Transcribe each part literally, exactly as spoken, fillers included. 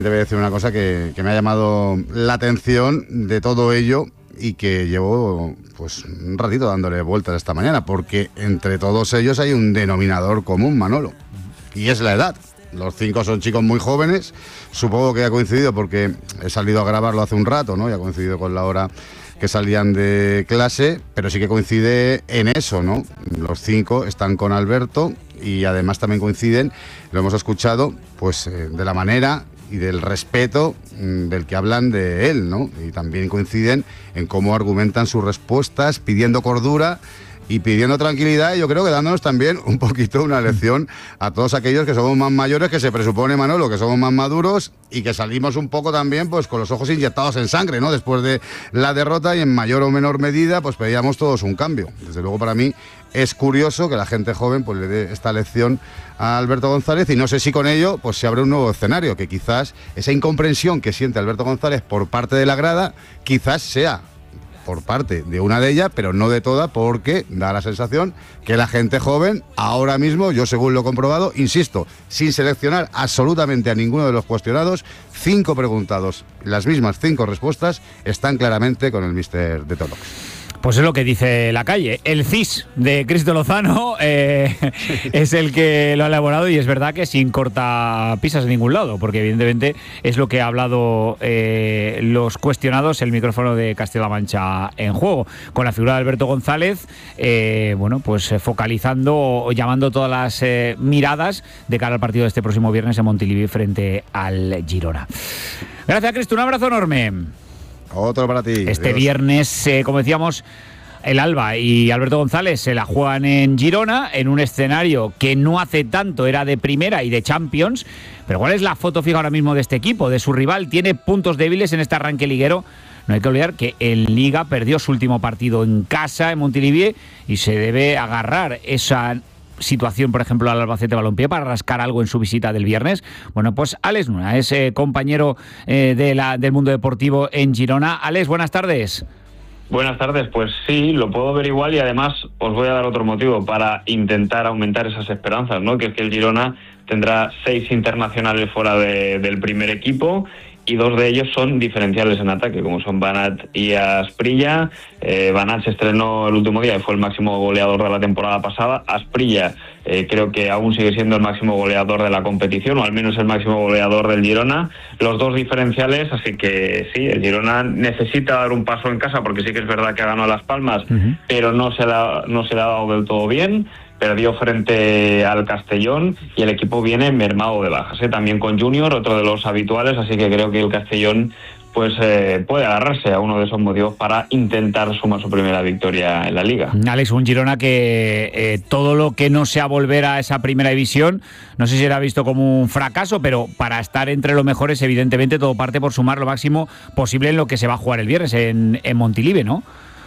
Te voy a decir una cosa que, que me ha llamado la atención de todo ello y que llevo pues un ratito dándole vueltas esta mañana, porque entre todos ellos hay un denominador común, Manolo, y es la edad. Los cinco son chicos muy jóvenes, supongo que ha coincidido porque he salido a grabarlo hace un rato, ¿no? Y ha coincidido con la hora que salían de clase, pero sí que coincide en eso, ¿no? Los cinco están con Alberto y además también coinciden, lo hemos escuchado, pues eh, de la manera y del respeto mmm, del que hablan de él, ¿no? Y también coinciden en cómo argumentan sus respuestas, pidiendo cordura y pidiendo tranquilidad, y yo creo que dándonos también un poquito una lección a todos aquellos que somos más mayores, que se presupone, Manolo, que somos más maduros y que salimos un poco también pues con los ojos inyectados en sangre, ¿no? Después de la derrota, y en mayor o menor medida pues pedíamos todos un cambio. Desde luego, para mí es curioso que la gente joven pues le dé esta lección a Alberto González, y no sé si con ello pues se abre un nuevo escenario, que quizás esa incomprensión que siente Alberto González por parte de la grada quizás sea por parte de una de ellas, pero no de todas, porque da la sensación que la gente joven, ahora mismo, yo según lo he comprobado, insisto, sin seleccionar absolutamente a ninguno de los cuestionados, cinco preguntados, las mismas cinco respuestas, están claramente con el míster de Tolox. Pues es lo que dice la calle. El C I S de Cristo Lozano eh, es el que lo ha elaborado, y es verdad que sin cortapisas en ningún lado, porque evidentemente es lo que ha hablado eh, los cuestionados, el micrófono de Castilla-La Mancha en juego, con la figura de Alberto González, eh, bueno, pues focalizando o llamando todas las eh, miradas de cara al partido de este próximo viernes en Montilivi frente al Girona. Gracias, Cristo, un abrazo enorme. Otro para ti. Este Dios. viernes, eh, como decíamos, el Alba y Alberto González se la juegan en Girona, en un escenario que no hace tanto era de primera y de Champions. Pero ¿cuál es la foto fija ahora mismo de este equipo, de su rival? Tiene puntos débiles en este arranque liguero. No hay que olvidar que en Liga perdió su último partido en casa, en Montilivi, y se debe agarrar esa situación, por ejemplo, al Albacete Balompié para rascar algo en su visita del viernes. Bueno, pues Alex Nuna es eh, compañero eh, de la, del mundo deportivo en Girona. Alex, buenas tardes. Buenas tardes, pues sí, lo puedo ver igual, y además os voy a dar otro motivo para intentar aumentar esas esperanzas, ¿no? Que es que el Girona tendrá seis internacionales fuera de, del primer equipo, y dos de ellos son diferenciales en ataque, como son Banat y Asprilla. Eh, Banat se estrenó el último día y fue el máximo goleador de la temporada pasada. Asprilla eh, creo que aún sigue siendo el máximo goleador de la competición, o al menos el máximo goleador del Girona. Los dos diferenciales, así que sí, el Girona necesita dar un paso en casa, porque sí que es verdad que ha ganado Las Palmas, uh-huh. pero no se, la, no se le ha dado del todo bien. Perdió frente al Castellón y el equipo viene mermado de bajas, ¿eh? También con Junior, otro de los habituales, así que creo que el Castellón pues eh, puede agarrarse a uno de esos motivos para intentar sumar su primera victoria en la Liga. Alex, un Girona que eh, todo lo que no sea volver a esa primera división, no sé si era visto como un fracaso, pero para estar entre los mejores, evidentemente todo parte por sumar lo máximo posible en lo que se va a jugar el viernes en, en Montilivi, ¿no?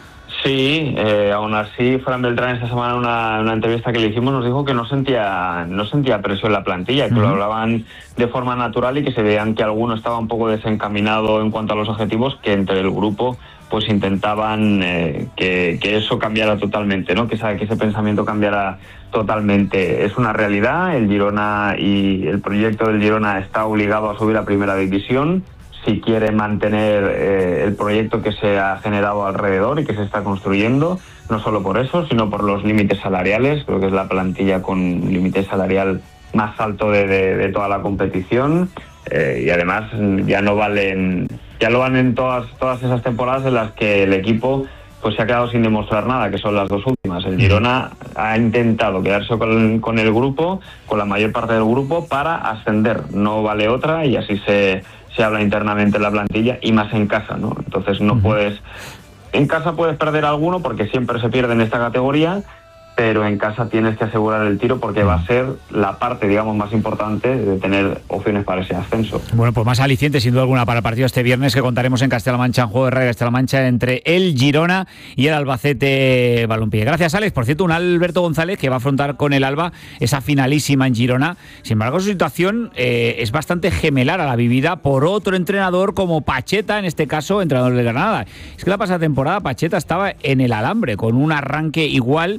Sí, eh, aún así, Fran Beltrán esta semana en una, una entrevista que le hicimos nos dijo que no sentía no sentía presión en la plantilla, que uh-huh. lo hablaban de forma natural, y que se veían que alguno estaba un poco desencaminado en cuanto a los objetivos, que entre el grupo pues intentaban eh, que, que eso cambiara totalmente, ¿no? Que, esa, que ese pensamiento cambiara totalmente. Es una realidad, el Girona y el proyecto del Girona está obligado a subir a primera división si quiere mantener eh, el proyecto que se ha generado alrededor y que se está construyendo, no solo por eso, sino por los límites salariales. Creo que es la plantilla con límite salarial más alto de, de, de toda la competición, eh, y además ya no valen, ya lo van en todas, todas esas temporadas en las que el equipo pues se ha quedado sin demostrar nada, que son las dos últimas. El Girona ha intentado quedarse con, con el grupo, con la mayor parte del grupo, para ascender. No vale otra, y así se... se habla internamente en la plantilla, y más en casa, ¿no? Entonces no puedes... En casa puedes perder alguno, porque siempre se pierde en esta categoría, pero en casa tienes que asegurar el tiro, porque va a ser la parte, digamos, más importante de tener opciones para ese ascenso. Bueno, pues más aliciente, sin duda alguna, para el partido este viernes, que contaremos en Castilla-La Mancha, en Juego de Radio Castilla-La Mancha, entre el Girona y el Albacete Balompié. Gracias, Alex. Por cierto, un Alberto González que va a afrontar con el Alba esa finalísima en Girona. Sin embargo, su situación eh, es bastante gemelar a la vivida por otro entrenador como Pacheta, en este caso, entrenador de Granada. Es que la pasada temporada Pacheta estaba en el alambre, con un arranque igual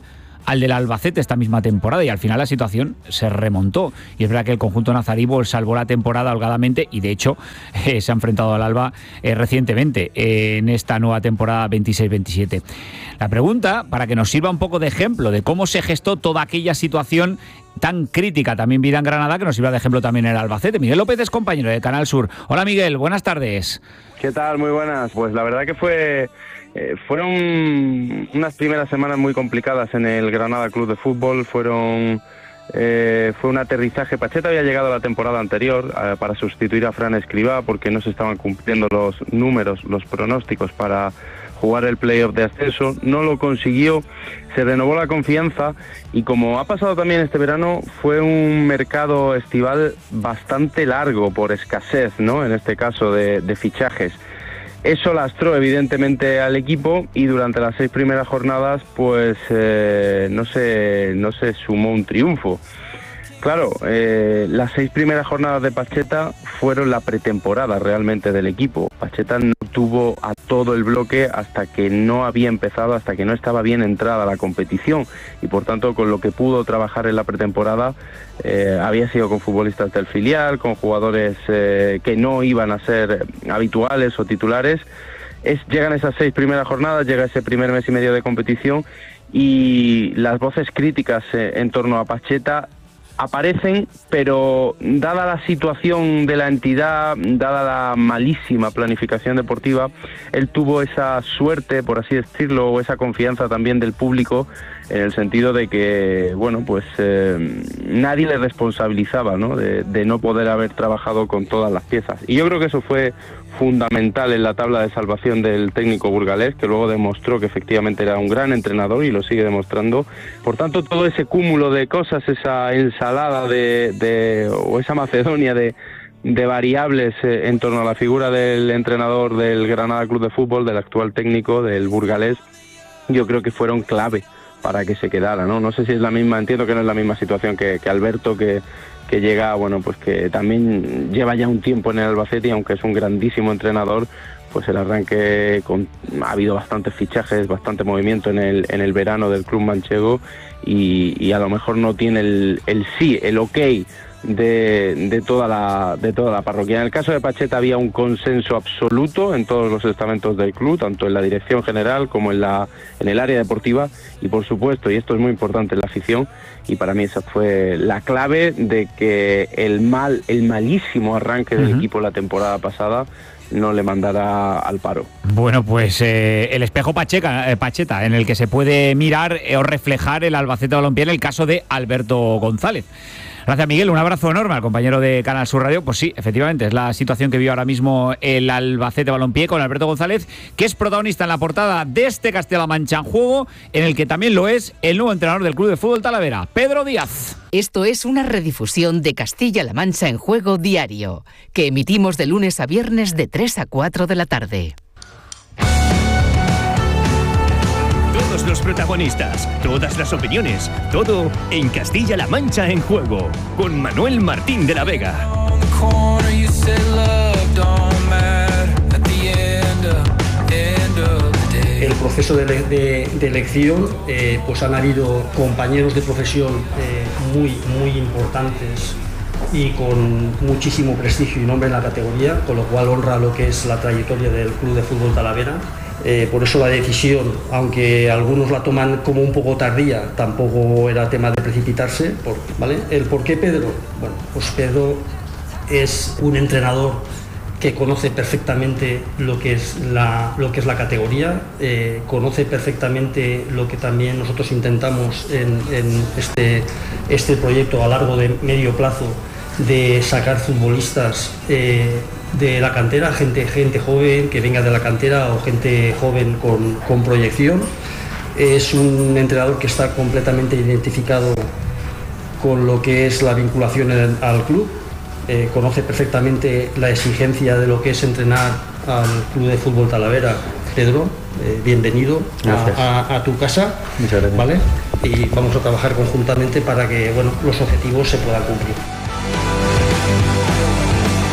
al del Albacete esta misma temporada y al final la situación se remontó. Y es verdad que el conjunto nazarí salvó la temporada holgadamente y de hecho eh, se ha enfrentado al Alba eh, recientemente eh, en esta nueva temporada veintiséis veintisiete. La pregunta, para que nos sirva un poco de ejemplo de cómo se gestó toda aquella situación tan crítica también vida en Granada, que nos sirva de ejemplo también en el Albacete. Miguel López es compañero de Canal Sur. Hola Miguel, buenas tardes. ¿Qué tal? Muy buenas. Pues la verdad que fue eh, fueron unas primeras semanas muy complicadas en el Granada Club de Fútbol. Fueron eh, fue un aterrizaje. Pacheta había llegado la temporada anterior eh, para sustituir a Fran Escribá porque no se estaban cumpliendo los números, los pronósticos para jugar el playoff de ascenso, no lo consiguió, se renovó la confianza y como ha pasado también este verano, fue un mercado estival bastante largo por escasez, ¿no? En este caso de, de fichajes. Eso lastró evidentemente al equipo y durante las seis primeras jornadas pues eh, no se, no se sumó un triunfo. Claro, eh, las seis primeras jornadas de Pacheta fueron la pretemporada realmente del equipo. Pacheta no tuvo a todo el bloque hasta que no había empezado, hasta que no estaba bien entrada la competición y por tanto con lo que pudo trabajar en la pretemporada eh, había sido con futbolistas del filial, con jugadores eh, que no iban a ser habituales o titulares. Es, llegan esas seis primeras jornadas, llega ese primer mes y medio de competición y las voces críticas eh, en torno a Pacheta aparecen, pero dada la situación de la entidad, dada la malísima planificación deportiva, él tuvo esa suerte, por así decirlo, o esa confianza también del público, en el sentido de que, bueno, pues eh, nadie le responsabilizaba, ¿no? De, de no poder haber trabajado con todas las piezas. Y yo creo que eso fue fundamental en la tabla de salvación del técnico burgalés, que luego demostró que efectivamente era un gran entrenador y lo sigue demostrando. Por tanto, todo ese cúmulo de cosas, esa ensalada de, de o esa macedonia de, de variables eh, en torno a la figura del entrenador del Granada Club de Fútbol, del actual técnico del burgalés, yo creo que fueron clave para que se quedara, ¿no? No sé si es la misma, entiendo que no es la misma situación que, que Alberto, que, que llega, bueno, pues que también lleva ya un tiempo en el Albacete y aunque es un grandísimo entrenador, pues el arranque, con, ha habido bastantes fichajes, bastante movimiento en el, en el verano del club manchego y, y a lo mejor no tiene el, el sí, el ok de, de, toda la, de toda la parroquia. En el caso de Pacheta había un consenso absoluto en todos los estamentos del club, tanto en la dirección general como en, la, en el área deportiva y por supuesto, y esto es muy importante, en la afición, y para mí esa fue la clave de que el mal, el malísimo arranque del uh-huh. equipo la temporada pasada no le mandará al paro. Bueno, pues eh, el espejo Pacheca, eh, Pacheta, en el que se puede mirar eh, o reflejar el Albacete Balompié en el caso de Alberto González. Gracias, Miguel. Un abrazo enorme al compañero de Canal Sur Radio. Pues sí, efectivamente, es la situación que vive ahora mismo el Albacete Balompié con Alberto González, que es protagonista en la portada de este Castilla-La Mancha en Juego, en el que también lo es el nuevo entrenador del Club de Fútbol Talavera, Pedro Díaz. Esto es una redifusión de Castilla-La Mancha en Juego diario, que emitimos de lunes a viernes de tres a cuatro de la tarde. Todos los protagonistas, todas las opiniones, todo en Castilla-La Mancha en Juego, con Manuel Martín de la Vega. El proceso de, de, de elección, eh, pues han habido compañeros de profesión eh, muy, muy importantes y con muchísimo prestigio y nombre en la categoría, con lo cual honra lo que es la trayectoria del Club de Fútbol Talavera. Eh, por eso la decisión, aunque algunos la toman como un poco tardía, tampoco era tema de precipitarse, por, ¿vale? ¿El por qué Pedro? Bueno, pues Pedro es un entrenador que conoce perfectamente lo que es la, lo que es la categoría, eh, conoce perfectamente lo que también nosotros intentamos en, en este, este proyecto a largo de medio plazo, de sacar futbolistas eh, de la cantera, gente, gente joven que venga de la cantera o gente joven con, con proyección. Es un entrenador que está completamente identificado con lo que es la vinculación en, al club, eh, conoce perfectamente la exigencia de lo que es entrenar al Club de Fútbol Talavera. Pedro, eh, bienvenido a, a, a tu casa. Muchas gracias. ¿Vale? Y vamos a trabajar conjuntamente para que, bueno, los objetivos se puedan cumplir.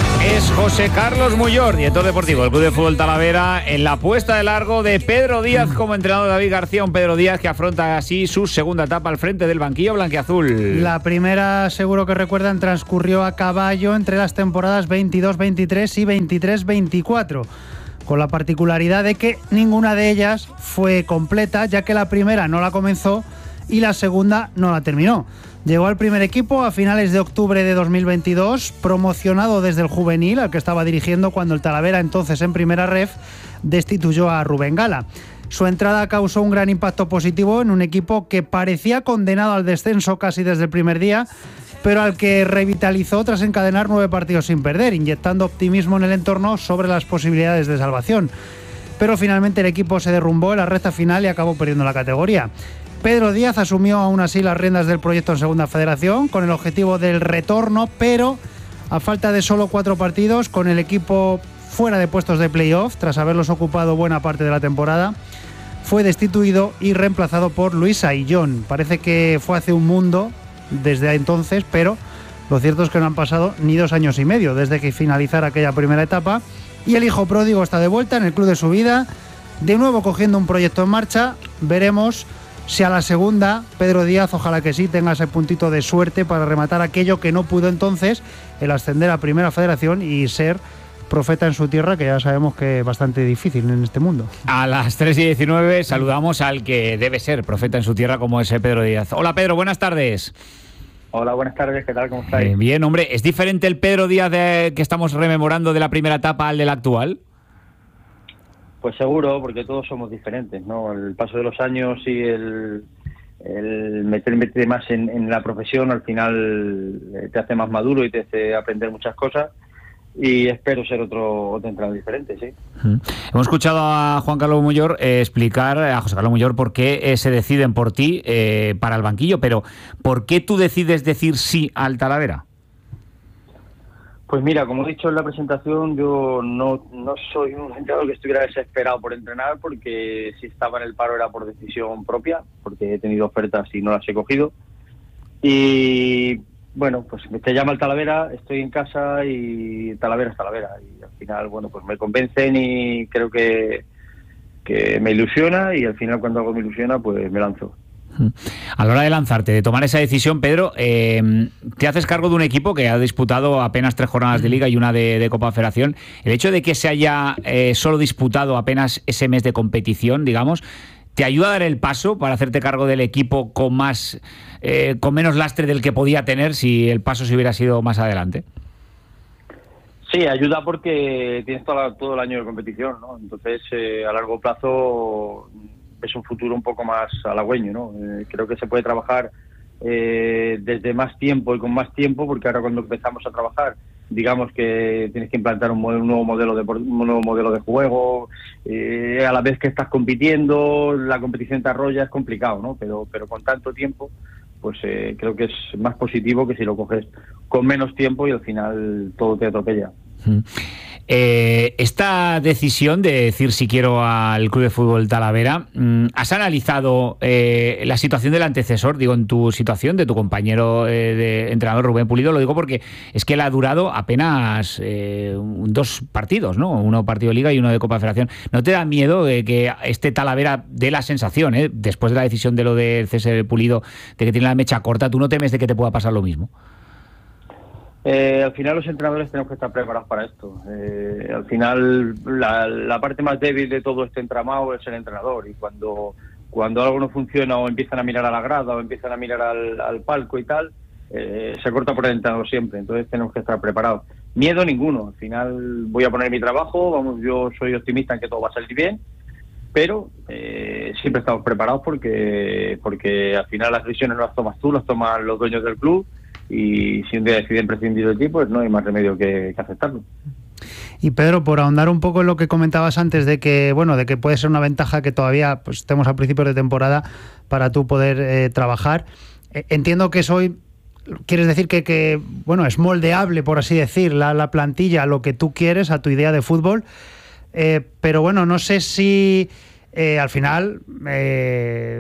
es José Carlos Muyor, director deportivo del Club de Fútbol Talavera, en la puesta de largo de Pedro Díaz como entrenador de David García. Un Pedro Díaz que afronta así su segunda etapa al frente del banquillo blanquiazul. La primera, seguro que recuerdan, transcurrió a caballo entre las temporadas veintidós veintitrés y veintitrés veinticuatro. Con la particularidad de que ninguna de ellas fue completa, ya que la primera no la comenzó y la segunda no la terminó. Llegó al primer equipo a finales de octubre de dos mil veintidós, promocionado desde el juvenil, al que estaba dirigiendo cuando el Talavera, entonces en primera ref, destituyó a Rubén Gala. Su entrada causó un gran impacto positivo en un equipo que parecía condenado al descenso casi desde el primer día, pero al que revitalizó tras encadenar nueve partidos sin perder, inyectando optimismo en el entorno sobre las posibilidades de salvación. Pero finalmente el equipo se derrumbó en la recta final y acabó perdiendo la categoría. Pedro Díaz asumió aún así las riendas del proyecto en Segunda Federación con el objetivo del retorno, pero a falta de solo cuatro partidos, con el equipo fuera de puestos de playoff, tras haberlos ocupado buena parte de la temporada, fue destituido y reemplazado por Luis Aillón. Parece que fue hace un mundo desde entonces, pero lo cierto es que no han pasado ni dos años y medio desde que finalizara aquella primera etapa y el hijo pródigo está de vuelta en el club de su vida, de nuevo cogiendo un proyecto en marcha. Veremos si a la segunda, Pedro Díaz, ojalá que sí, tenga ese puntito de suerte para rematar aquello que no pudo entonces, el ascender a Primera Federación y ser profeta en su tierra, que ya sabemos que es bastante difícil en este mundo. A las tres y diecinueve saludamos al que debe ser profeta en su tierra, como es Pedro Díaz. Hola Pedro, buenas tardes. Hola, buenas tardes, ¿qué tal? ¿Cómo estáis? Eh, bien, hombre, ¿es diferente el Pedro Díaz de, que estamos rememorando de la primera etapa al del actual? Pues seguro, porque todos somos diferentes, ¿no? El paso de los años y el, el meterme más en, en la profesión al final te hace más maduro y te hace aprender muchas cosas. Y espero ser otro, otro entrenador diferente, sí. Mm. Hemos escuchado a Juan Carlos Muyor eh, explicar, a José Carlos Muyor, por qué eh, se deciden por ti eh, para el banquillo, pero ¿por qué tú decides decir sí al Talavera? Pues mira, como he dicho en la presentación, yo no, no soy un entrenador que estuviera desesperado por entrenar, porque si estaba en el paro era por decisión propia, porque he tenido ofertas y no las he cogido. Y bueno, pues te llama el Talavera, estoy en casa y Talavera es Talavera. Y al final, bueno, pues me convencen y creo que, que me ilusiona, y al final cuando algo me ilusiona, pues me lanzo. A la hora de lanzarte, de tomar esa decisión, Pedro, eh, te haces cargo de un equipo que ha disputado apenas tres jornadas de Liga y una de, de Copa Federación. El hecho de que se haya eh, solo disputado apenas ese mes de competición, digamos, ¿te ayuda a dar el paso para hacerte cargo del equipo con más, eh, con menos lastre del que podía tener si el paso se hubiera sido más adelante? Sí, ayuda porque tienes todo, todo el año de competición, ¿no? Entonces, eh, a largo plazo es un futuro un poco más halagüeño, ¿no? Eh, creo que se puede trabajar eh, desde más tiempo y con más tiempo, porque ahora cuando empezamos a trabajar, digamos que tienes que implantar un, un nuevo modelo de un nuevo modelo de juego, eh, a la vez que estás compitiendo, la competición te arrolla, es complicado, ¿no? Pero pero con tanto tiempo, pues eh, creo que es más positivo que si lo coges con menos tiempo y al final todo te atropella. Mm. Eh, esta decisión de decir si quiero al Club de Fútbol Talavera, ¿has analizado eh, la situación del antecesor? Digo, en tu situación, de tu compañero eh, de entrenador Rubén Pulido. Lo digo porque es que él ha durado apenas eh, dos partidos, ¿no? Uno partido de Liga y uno de Copa de Federación. ¿No te da miedo de que este Talavera dé la sensación, eh, después de la decisión de lo del cese de Pulido, de que tiene la mecha corta? ¿Tú no temes de que te pueda pasar lo mismo? Eh, al final los entrenadores tenemos que estar preparados para esto. Eh, al final la, la parte más débil de todo este entramado es el entrenador, y cuando cuando algo no funciona o empiezan a mirar a la grada o empiezan a mirar al, al palco y tal, eh, se corta por el entrenador siempre. Entonces tenemos que estar preparados. Miedo ninguno. Al final voy a poner mi trabajo, vamos, yo soy optimista en que todo va a salir bien, pero eh, siempre estamos preparados porque porque al final las decisiones no las tomas tú, las toman los dueños del club. Y si un día deciden prescindir de ti, pues no hay más remedio que, que aceptarlo. Y Pedro, por ahondar un poco en lo que comentabas antes de que, bueno, de que puede ser una ventaja que todavía pues estemos a principios de temporada para tú poder eh, trabajar, eh, entiendo que soy, quieres decir que, que, bueno, es moldeable, por así decir, la, la plantilla a lo que tú quieres, a tu idea de fútbol, eh, pero bueno, no sé si Eh, al final eh,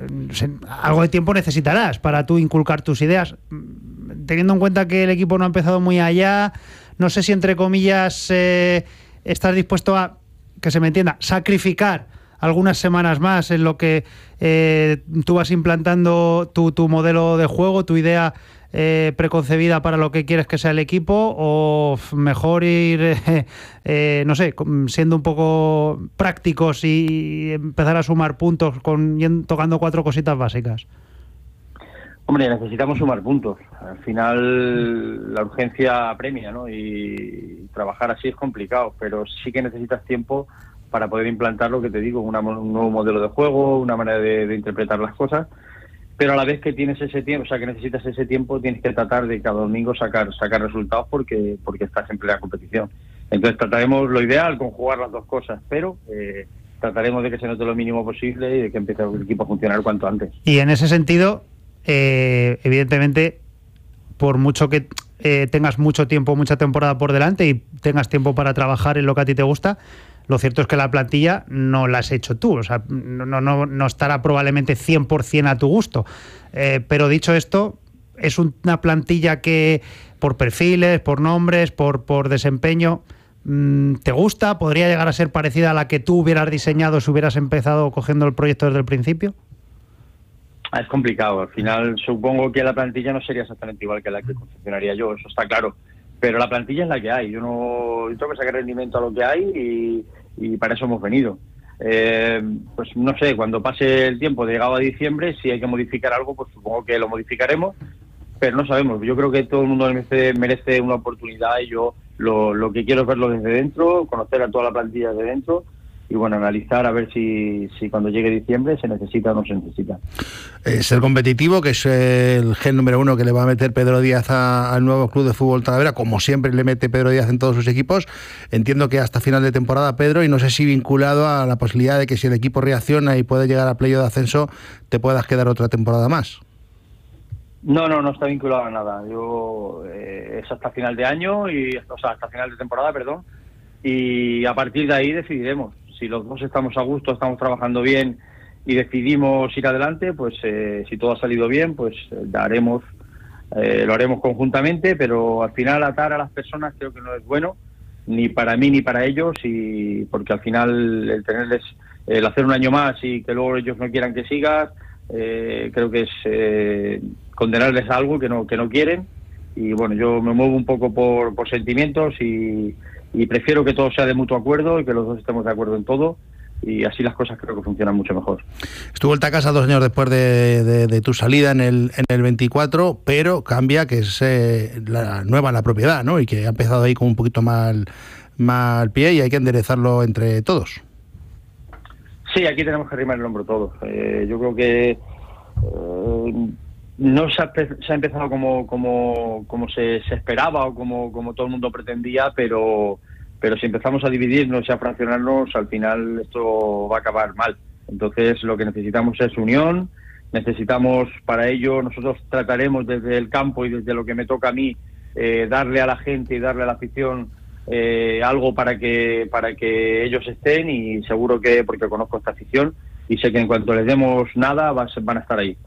algo de tiempo necesitarás para tú inculcar tus ideas, teniendo en cuenta que el equipo no ha empezado muy allá, no sé si entre comillas eh, estás dispuesto a, que se me entienda, sacrificar algunas semanas más en lo que eh, tú vas implantando tu, tu modelo de juego, tu idea eh, preconcebida para lo que quieres que sea el equipo, o mejor ir, eh, eh, no sé, siendo un poco prácticos y empezar a sumar puntos con tocando cuatro cositas básicas. Hombre, necesitamos sumar puntos. Al final la urgencia apremia, ¿no? Y trabajar así es complicado, pero sí que necesitas tiempo para poder implantar lo que te digo, una, un nuevo modelo de juego, una manera de, de interpretar las cosas, pero a la vez que tienes ese tiempo, o sea, que necesitas ese tiempo, tienes que tratar de cada domingo sacar sacar resultados porque porque estás en plena competición. Entonces trataremos lo ideal, conjugar las dos cosas, pero eh, trataremos de que se note lo mínimo posible y de que empiece el equipo a funcionar cuanto antes. Y en ese sentido, eh, evidentemente, por mucho que eh, tengas mucho tiempo, mucha temporada por delante y tengas tiempo para trabajar en lo que a ti te gusta, lo cierto es que la plantilla no la has hecho tú, o sea, no, no, no estará probablemente cien por ciento a tu gusto. Eh, pero dicho esto, es una plantilla que por perfiles, por nombres, por, por desempeño, mmm, ¿te gusta? ¿Podría llegar a ser parecida a la que tú hubieras diseñado si hubieras empezado cogiendo el proyecto desde el principio? Es complicado, al final supongo que la plantilla no sería exactamente igual que la que confeccionaría yo, eso está claro. Pero la plantilla es la que hay. Yo no yo tengo que sacar rendimiento a lo que hay y, y para eso hemos venido. Eh, pues no sé, cuando pase el tiempo de llegado a diciembre, si hay que modificar algo, pues supongo que lo modificaremos, pero no sabemos. Yo creo que todo el mundo merece, merece una oportunidad y yo lo, lo que quiero es verlo desde dentro, conocer a toda la plantilla desde dentro y bueno, analizar a ver si, si cuando llegue diciembre se necesita o no se necesita. Eh, ser competitivo, que es el gen número uno que le va a meter Pedro Díaz a, al nuevo Club de Fútbol Talavera, como siempre le mete Pedro Díaz en todos sus equipos. Entiendo que hasta final de temporada, Pedro, y no sé si vinculado a la posibilidad de que si el equipo reacciona y puede llegar a playoff de ascenso, te puedas quedar otra temporada más. No, no, no está vinculado a nada. Yo eh, es hasta final de año, y o sea, hasta final de temporada, perdón, y a partir de ahí decidiremos. Si los dos estamos a gusto, estamos trabajando bien y decidimos ir adelante, pues eh, si todo ha salido bien, pues eh, haremos, eh, lo haremos conjuntamente, pero al final atar a las personas creo que no es bueno, ni para mí ni para ellos, y porque al final el tenerles, el hacer un año más y que luego ellos no quieran que sigas, eh, creo que es eh, condenarles a algo que no, que no quieren, y bueno, yo me muevo un poco por, por sentimientos y... y prefiero que todo sea de mutuo acuerdo y que los dos estemos de acuerdo en todo, y así las cosas creo que funcionan mucho mejor. Estuvo vuelta a casa dos años después de, de, de tu salida en el, en el veinticuatro, pero cambia que es eh, la nueva la propiedad, ¿no? Y que ha empezado ahí con un poquito mal, mal pie y hay que enderezarlo entre todos. Sí, aquí tenemos que arrimar el hombro todos. Eh, yo creo que eh, no se ha, se ha empezado como como como se, se esperaba o como como todo el mundo pretendía, pero pero si empezamos a dividirnos y a fraccionarnos, al final esto va a acabar mal. Entonces lo que necesitamos es unión, necesitamos para ello, nosotros trataremos desde el campo y desde lo que me toca a mí, eh, darle a la gente y darle a la afición eh, algo para que para que ellos estén, y seguro que, porque conozco esta afición y sé que en cuanto les demos nada van a estar ahí.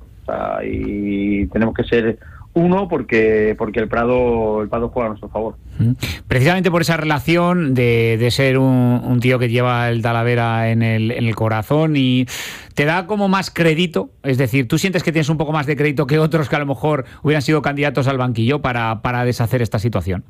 Y tenemos que ser uno porque porque el Prado el Prado juega a nuestro favor. Precisamente por esa relación de, de ser un, un tío que lleva el Talavera en el, en el corazón, y te da como más crédito, es decir, tú sientes que tienes un poco más de crédito que otros que a lo mejor hubieran sido candidatos al banquillo para, para deshacer esta situación.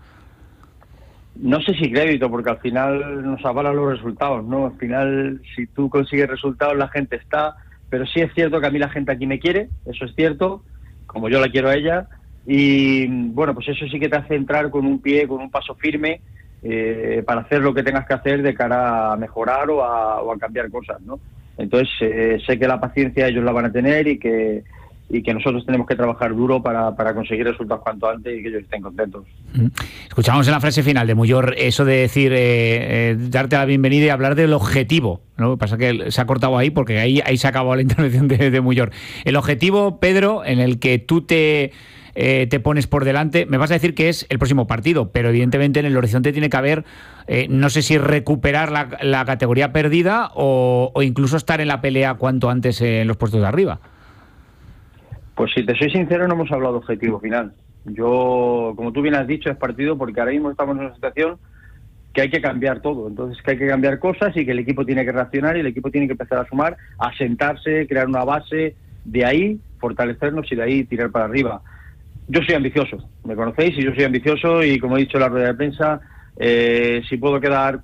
No sé si crédito, porque al final nos avalan los resultados, ¿no? Al final, si tú consigues resultados, la gente está... Pero sí es cierto que a mí la gente aquí me quiere, eso es cierto, como yo la quiero a ella, y bueno, pues eso sí que te hace entrar con un pie, con un paso firme, eh, para hacer lo que tengas que hacer de cara a mejorar o a, o a cambiar cosas, ¿no? Entonces eh, sé que la paciencia ellos la van a tener y que y que nosotros tenemos que trabajar duro para, para conseguir resultados cuanto antes y que ellos estén contentos. Escuchamos en la frase final de Muyor eso de decir, eh, eh, darte la bienvenida y hablar del objetivo, ¿no? Lo que pasa es que se ha cortado ahí porque ahí, ahí se acabó la intervención de, de Muyor. El objetivo, Pedro, en el que tú te, eh, te pones por delante, me vas a decir que es el próximo partido, pero evidentemente en el horizonte tiene que haber, eh, no sé si recuperar la, la categoría perdida o, o incluso estar en la pelea cuanto antes en los puestos de arriba. Pues si te soy sincero, no hemos hablado de objetivo final. Yo, como tú bien has dicho, es partido porque ahora mismo estamos en una situación que hay que cambiar todo, entonces que hay que cambiar cosas y que el equipo tiene que reaccionar y el equipo tiene que empezar a sumar, a sentarse, crear una base, de ahí fortalecernos y de ahí tirar para arriba. Yo soy ambicioso, me conocéis y yo soy ambicioso y como he dicho en la rueda de prensa, eh, si puedo quedar